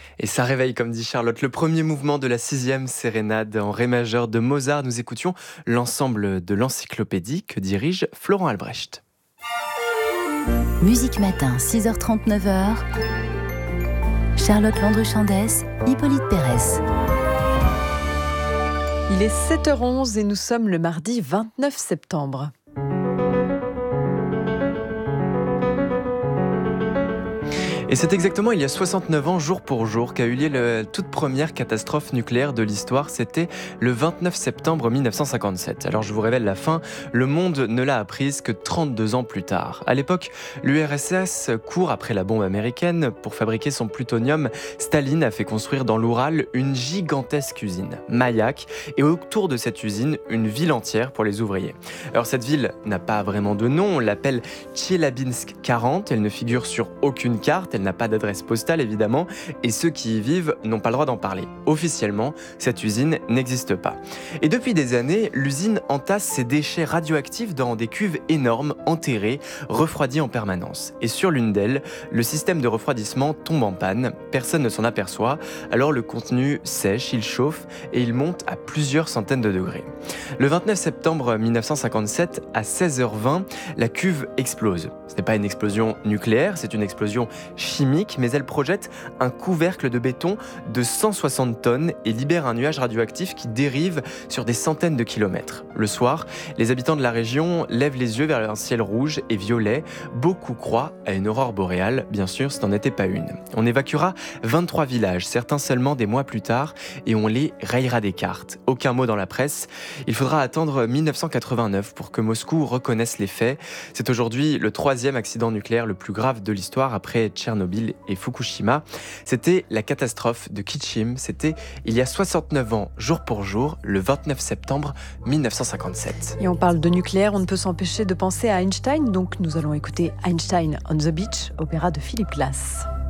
Et ça réveille, comme dit Charlotte, le premier mouvement de la 6e sérénade en ré majeur de Mozart. Nous écoutions l'ensemble de l'encyclopédie que dirige Florent Albrecht. Musique Matin, 6h30, 9h. Charlotte Landru-Chandès, Hippolyte Pérez. Il est 7h11 et nous sommes le mardi 29 septembre. Et c'est exactement il y a 69 ans, jour pour jour, qu'a eu lieu la toute première catastrophe nucléaire de l'histoire. C'était le 29 septembre 1957. Alors je vous révèle la fin, le monde ne l'a apprise que 32 ans plus tard. À l'époque, l'URSS court après la bombe américaine. Pour fabriquer son plutonium, Staline a fait construire dans l'Oural une gigantesque usine, Mayak, et autour de cette usine, une ville entière pour les ouvriers. Alors cette ville n'a pas vraiment de nom, on l'appelle Tcheliabinsk 40, elle ne figure sur aucune carte, elle n'a pas d'adresse postale évidemment, et ceux qui y vivent n'ont pas le droit d'en parler. Officiellement, cette usine n'existe pas. Et depuis des années, l'usine entasse ses déchets radioactifs dans des cuves énormes, enterrées, refroidies en permanence. Et sur l'une d'elles, le système de refroidissement tombe en panne, personne ne s'en aperçoit, alors le contenu sèche, il chauffe et il monte à plusieurs centaines de degrés. Le 29 septembre 1957, à 16h20, la cuve explose. Ce n'est pas une explosion nucléaire, c'est une explosion chimique, mais elle projette un couvercle de béton de 160 tonnes et libère un nuage radioactif qui dérive sur des centaines de kilomètres. Le soir, les habitants de la région lèvent les yeux vers un ciel rouge et violet. Beaucoup croient à une aurore boréale, bien sûr, ce n'en était pas une. On évacuera 23 villages, certains seulement des mois plus tard, et on les rayera des cartes. Aucun mot dans la presse. Il faudra attendre 1989 pour que Moscou reconnaisse les faits. C'est aujourd'hui le 3e accident nucléaire le plus grave de l'histoire après Tchernobyl et Fukushima. C'était la catastrophe de Kitschim. C'était il y a 69 ans, jour pour jour, le 29 septembre 1957. Et on parle de nucléaire, on ne peut s'empêcher de penser à Einstein. Donc nous allons écouter Einstein on the Beach, opéra de Philippe Glass.